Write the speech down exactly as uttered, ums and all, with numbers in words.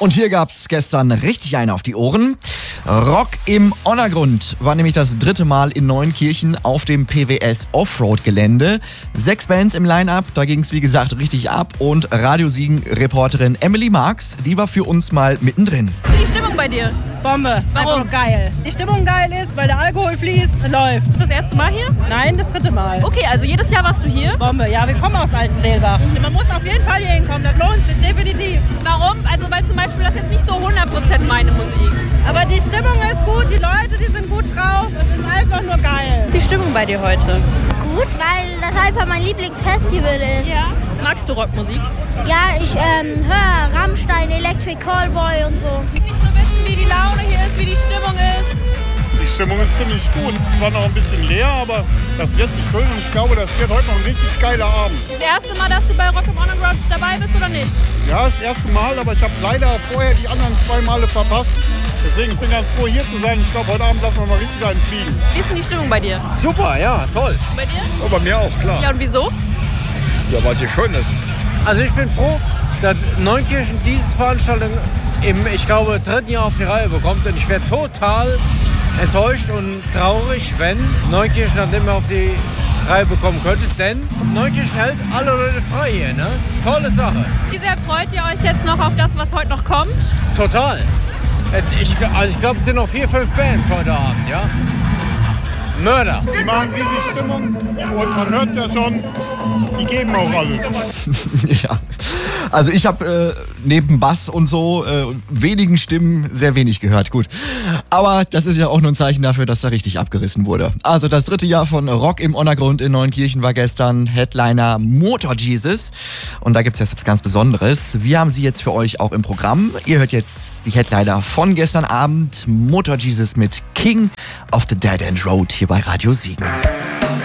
Und hier gab's gestern richtig einen auf die Ohren. Rock im Onnergrund war nämlich das dritte Mal in Neunkirchen auf dem P W S Offroad-Gelände. Sechs Bands im Line-Up, da ging's wie gesagt richtig ab. Und Radiosiegen-Reporterin Emily Marx, die war für uns mal mittendrin. Wie ist die Stimmung bei dir? Bombe. Warum? Einfach geil. Die Stimmung geil ist, weil der Alkohol fließt, läuft. Ist das erste Mal hier? Nein, das dritte Mal. Okay, also jedes Jahr warst du hier? Bombe. Ja, wir kommen aus Altenseelbach. Man muss auf jeden Fall hier hinkommen, das lohnt sich definitiv. Warum? Also weil zum Beispiel das jetzt nicht so hundert Prozent meine Musik. Aber die Stimmung ist gut, die Leute, die sind gut drauf. Es ist einfach nur geil. Ist die Stimmung bei dir heute? Gut, weil das einfach mein Lieblingsfestival ist. Ja. Magst du Rockmusik? Ja, ich ähm, höre Rammstein, Electric Callboy und so. Ich will nicht nur wissen, wie die Laune hier ist, wie die Stimmung ist. Die Stimmung ist ziemlich gut. Es ist zwar noch ein bisschen leer, aber das wird sich füllen und ich glaube, das wird heute noch ein richtig geiler Abend. Das erste Mal, dass du bei Rock im Onnergrund dabei bist oder nicht? Ja, das erste Mal, aber ich habe leider vorher die anderen zwei Male verpasst. Deswegen bin ich ganz froh, hier zu sein. Ich glaube, heute Abend lassen wir mal richtig einen fliegen. Wie ist denn die Stimmung bei dir? Super, ja, toll. Und bei dir? Oh, bei mir auch, klar. Ja, und wieso? Ja, weil es hier schön ist. Also ich bin froh, dass Neunkirchen diese Veranstaltung im, ich glaube, dritten Jahr auf die Reihe bekommt. Und ich wäre total enttäuscht und traurig, wenn Neunkirchen das nicht mehr auf die Reihe bekommen könnte. Denn Neunkirchen hält alle Leute frei hier, ne? Tolle Sache. Wie sehr freut ihr euch jetzt noch auf das, was heute noch kommt? Total. Jetzt, ich, also ich glaube, es sind noch vier, fünf Bands heute Abend, ja? Mörder. Die machen riesig Stimmung und man hört es ja schon, die geben auch alles. Ja, also ich habe äh, neben Bass und so äh, wenigen Stimmen sehr wenig gehört, gut. Aber das ist ja auch nur ein Zeichen dafür, dass da richtig abgerissen wurde. Also das dritte Jahr von Rock im Onnergrund in Neunkirchen war gestern Headliner Motor Jesus. Und da gibt's jetzt was ganz Besonderes. Wir haben sie jetzt für euch auch im Programm. Ihr hört jetzt die Headliner von gestern Abend. Motor Jesus mit King of the Dead End Road hier bei Radio Siegen.